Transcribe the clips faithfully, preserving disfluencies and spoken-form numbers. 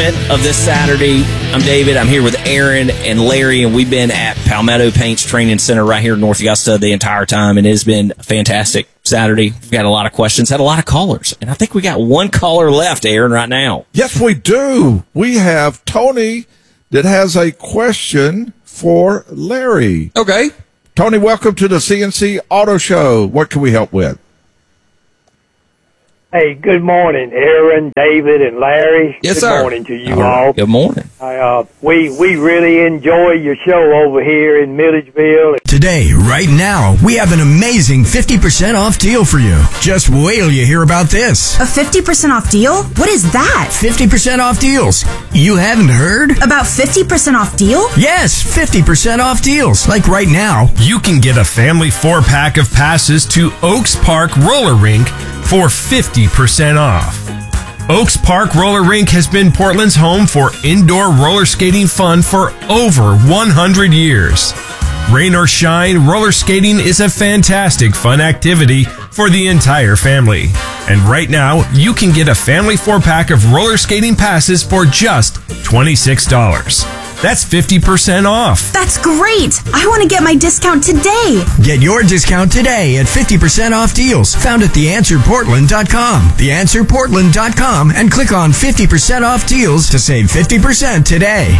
segment of this Saturday. I'm David. I'm here with Aaron and Larry, and we've been at Palmetto Paints Training Center right here in North Augusta the entire time, and it has been a fantastic Saturday. We've got a lot of questions, had a lot of callers, and I think we got one caller left, Aaron, right now. Yes, we do. We have Tony that has a question for Larry. Okay. Tony, welcome to the C N C Auto Show. What can we help with? Hey, good morning, Aaron, David, and Larry. Yes, good sir. Good morning to you all. all. Right. Good morning. I, uh, we we really enjoy your show over here in Milledgeville. Today, right now, we have an amazing fifty percent off deal for you. Just wait till you hear about this. A fifty percent off deal? What is that? fifty percent off deals. You haven't heard? About fifty percent off deal? Yes, fifty percent off deals. Like right now, you can get a family four-pack of passes to Oaks Park Roller Rink for fifty percent off. Oaks Park Roller Rink has been Portland's home for indoor roller skating fun for over one hundred years. Rain or shine, roller skating is a fantastic fun activity for the entire family. And right now, you can get a family four-pack of roller skating passes for just twenty-six dollars. That's fifty percent off. That's great. I want to get my discount today. Get your discount today at fifty percent off deals found at the answer portland dot com. the answer portland dot com and click on fifty percent off deals to save fifty percent today.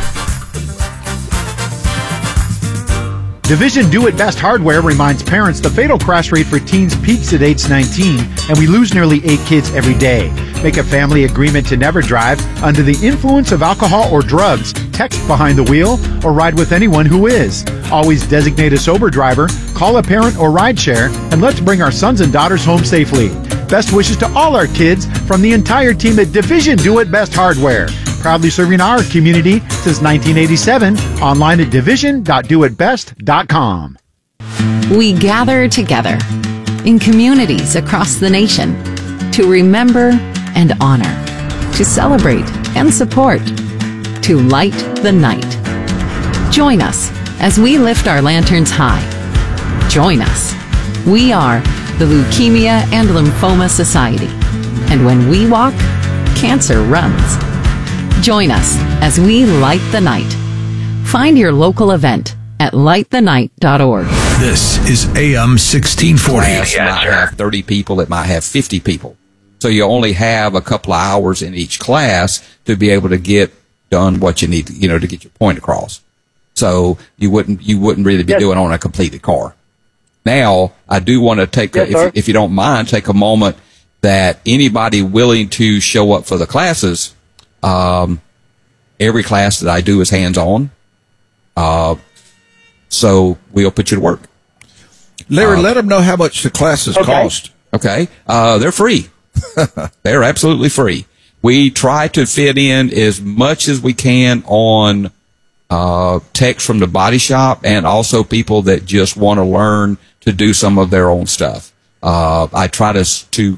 Division Do It Best Hardware reminds parents the fatal crash rate for teens peaks at age nineteen, and we lose nearly eight kids every day. Make a family agreement to never drive under the influence of alcohol or drugs, text behind the wheel, or ride with anyone who is. Always designate a sober driver, call a parent or rideshare, and let's bring our sons and daughters home safely. Best wishes to all our kids from the entire team at Division Do It Best Hardware. Proudly serving our community since nineteen eighty-seven. Online at division dot do it best dot com. We gather together in communities across the nation to remember and honor, to celebrate and support, to light the night. Join us as we lift our lanterns high. Join us. We are the Leukemia and Lymphoma Society. And when we walk, cancer runs. Join us as we light the night. Find your local event at light the night dot org. This is A M sixteen forty. Class might have thirty people, it might have fifty people. So you only have a couple of hours in each class to be able to get done what you need to, you know, to get your point across. So you wouldn't, you wouldn't really be yes. doing on a completed car. Now, I do want to take, yes, a, if, if you don't mind, take a moment that anybody willing to show up for the classes, um, every class that I do is hands-on. Uh, so we'll put you to work. Larry, uh, let them know how much the classes okay. cost. Okay. Uh, they're free. They're absolutely free. We try to fit in as much as we can on uh, techs from the body shop and also people that just want to learn to do some of their own stuff. Uh, I try to to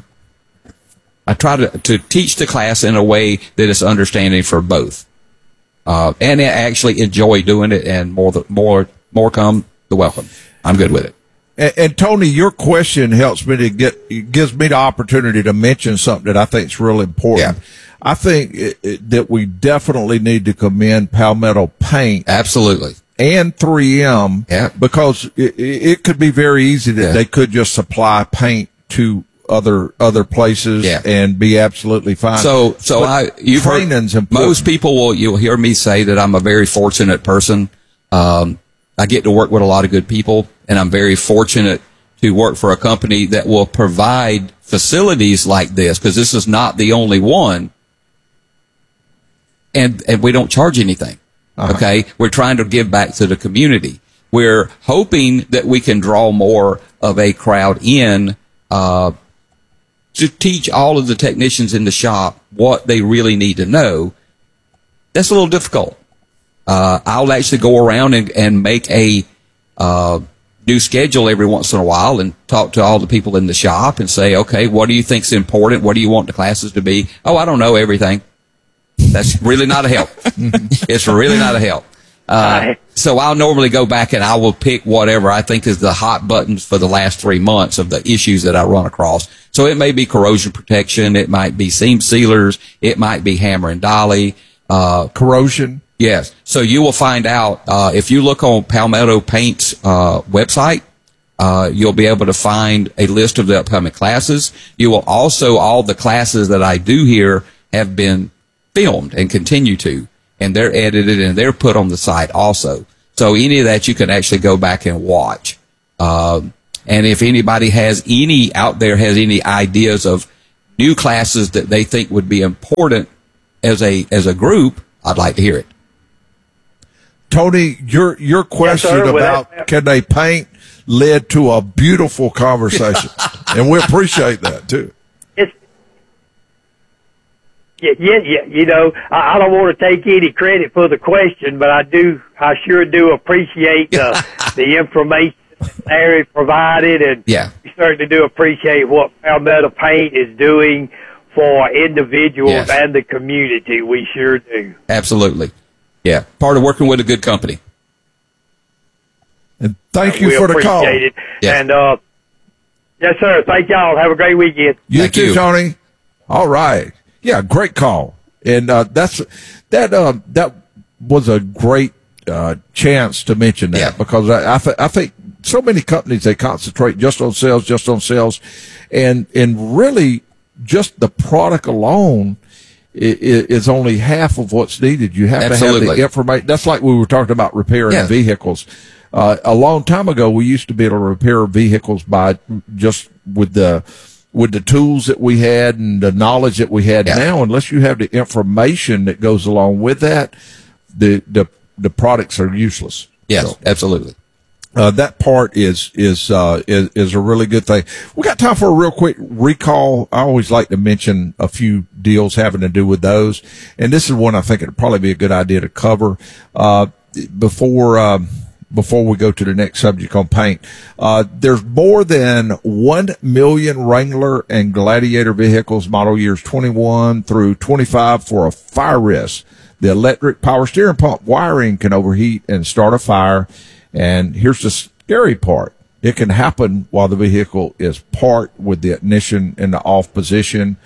I try to, to teach the class in a way that is understanding for both, uh, and I actually enjoy doing it. And more the more more come the welcome. I'm good with it. And, and Tony, your question helps me to get, it gives me the opportunity to mention something that I think is real important. Yeah. I think it, it, that we definitely need to commend Palmetto Paint. Absolutely. And three M. Yeah. Because it, it could be very easy that yeah. they could just supply paint to other, other places yeah. and be absolutely fine. So, so but I, you've heard, most people will, you'll hear me say that I'm a very fortunate person. Um, I get to work with a lot of good people, and I'm very fortunate to work for a company that will provide facilities like this, because this is not the only one, and and we don't charge anything. Uh-huh. Okay, we're trying to give back to the community. We're hoping that we can draw more of a crowd in uh, to teach all of the technicians in the shop what they really need to know. That's a little difficult. Uh, I'll actually go around and, and make a, uh, new schedule every once in a while and talk to all the people in the shop and say, okay, what do you think's important? What do you want the classes to be? Oh, I don't know everything. That's really not a help. It's really not a help. Uh, so I'll normally go back and I will pick whatever I think is the hot buttons for the last three months of the issues that I run across. So it may be corrosion protection. It might be seam sealers. It might be hammer and dolly. Uh, corrosion. Yes. So you will find out, uh, if you look on Palmetto Paint's, uh, website, uh, you'll be able to find a list of the upcoming classes. You will also, all the classes that I do here have been filmed and continue to, and they're edited and they're put on the site also. So any of that you can actually go back and watch. Um, and if anybody has any out there has any ideas of new classes that they think would be important as a, as a group, I'd like to hear it. Tony, your your question Yes, sir. about Well, can they paint led to a beautiful conversation, and we appreciate that too. It's, yeah, yeah, yeah. You know, I, I don't want to take any credit for the question, but I do. I sure do appreciate the the information Larry provided, and yeah. we certainly do appreciate what Palmetto Paint is doing for individuals Yes. and the community. We sure do. Absolutely. Yeah. Part of working with a good company. And thank you we for the appreciate call. it. Yeah. And uh, yes, sir. Thank y'all. Have a great weekend. You Thank too, you. Tony. All right. Yeah, great call. And uh, that's that. Uh, that was a great uh, chance to mention that Yeah. because I I, th- I think so many companies they concentrate just on sales, just on sales, and and really just the product alone is, is only half of what's needed. You have to have Absolutely. the information. That's like we were talking about repairing Yeah. vehicles. Uh, a long time ago, we used to be able to repair vehicles by just with the with the tools that we had and the knowledge that we had. Yeah. Now, unless you have the information that goes along with that, the the the products are useless. Yes, So, absolutely. uh, that part is is, uh, is is a really good thing. We got time for a real quick recall. I always like to mention a few deals having to do with those, and this is one I think it'd probably be a good idea to cover uh, before. Um, Before we go to the next subject on paint, uh, there's more than one million Wrangler and Gladiator vehicles model years twenty-one through twenty-five for a fire risk. The electric power steering pump wiring can overheat and start a fire. And here's the scary part. It can happen while the vehicle is parked with the ignition in the off position.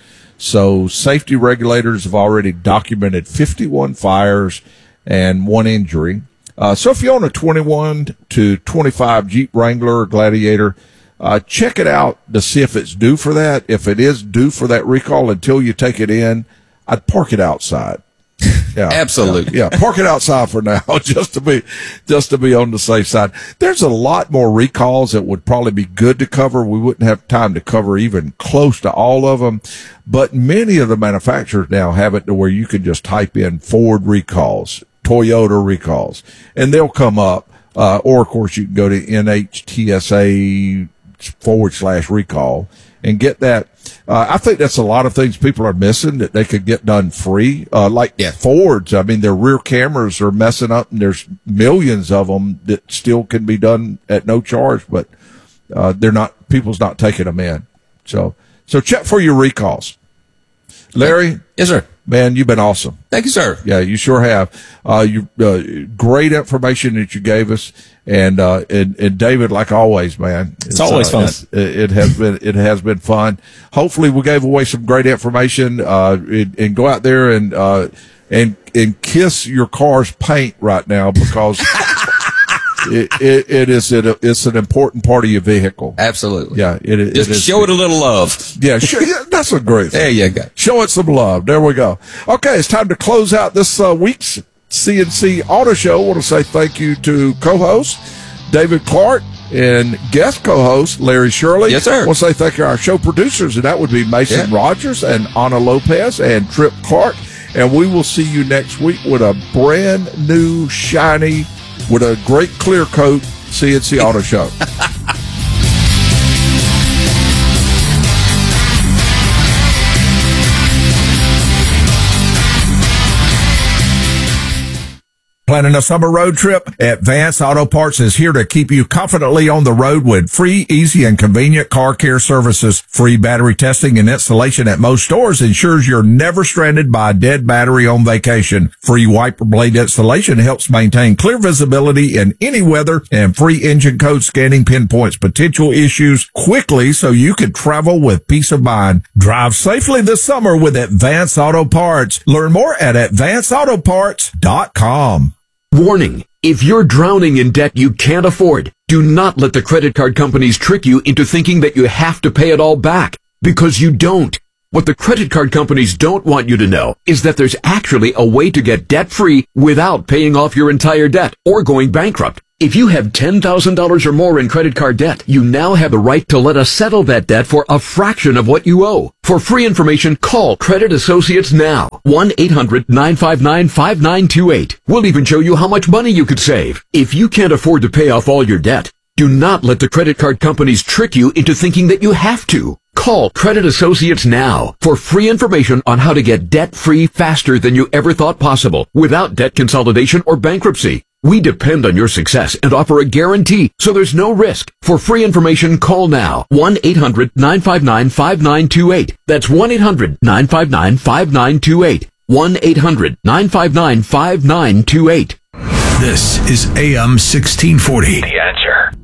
So safety regulators have already documented fifty-one fires and one injury. Uh, so if you own a twenty-one to twenty-five Jeep Wrangler or Gladiator, uh, check it out to see if it's due for that. If it is due for that recall until you take it in, I'd park it outside. Yeah, Absolutely. Yeah, yeah, park it outside for now, just to be, just to be on the safe side. There's a lot more recalls that would probably be good to cover. We wouldn't have time to cover even close to all of them, but many of the manufacturers now have it to where you can just type in Ford recalls, Toyota recalls, and they'll come up. Uh, or of course you can go to N H T S A forward slash recall and get that. Uh, I think that's a lot of things people are missing that they could get done free. Uh, like Yeah. Fords, I mean, their rear cameras are messing up and there's millions of them that still can be done at no charge, but, uh, they're not, people's not taking them in. So, so check for your recalls. Larry? Yes, sir. Man, you've been awesome. Thank you, sir. Yeah, you sure have. Uh, you, uh, great information that you gave us. And, uh, and, and David, like always, man. It's always uh, fun. it's- It has been, it has been fun. Hopefully we gave away some great information, uh, and, and go out there and, uh, and, and kiss your car's paint right now because it, it, it is, it, it's an important part of your vehicle. Absolutely. Yeah, it, it Just is. show it a little love. Yeah, sure, yeah, that's a great thing. There you go. Show it some love. There we go. Okay, it's time to close out this uh, week's C N C Auto Show. I want to say thank you to co-host David Clark and guest co-host Larry Shirley. Yes, sir. I want to say thank you to our show producers, and that would be Mason Yeah. Rogers and Anna Lopez and Trip Clark. And we will see you next week with a brand new, shiny, with a great clear coat C N C Auto Show. Planning a summer road trip? Advance Auto Parts is here to keep you confidently on the road with free, easy, and convenient car care services. Free battery testing and installation at most stores ensures you're never stranded by a dead battery on vacation. Free wiper blade installation helps maintain clear visibility in any weather, and free engine code scanning pinpoints potential issues quickly so you can travel with peace of mind. Drive safely this summer with Advance Auto Parts. Learn more at advance auto parts dot com. Warning. If you're drowning in debt you can't afford, do not let the credit card companies trick you into thinking that you have to pay it all back, because you don't. What the credit card companies don't want you to know is that there's actually a way to get debt-free without paying off your entire debt or going bankrupt. If you have ten thousand dollars or more in credit card debt, you now have the right to let us settle that debt for a fraction of what you owe. For free information, call Credit Associates now. one eight hundred nine five nine five nine two eight. We'll even show you how much money you could save. If you can't afford to pay off all your debt, do not let the credit card companies trick you into thinking that you have to. Call Credit Associates now for free information on how to get debt-free faster than you ever thought possible without debt consolidation or bankruptcy. We depend on your success and offer a guarantee, so there's no risk. For free information, call now. one eight hundred nine five nine five nine two eight. That's one eight hundred nine five nine five nine two eight. one eight hundred nine five nine five nine two eight. This is A M sixteen forty. The Answer.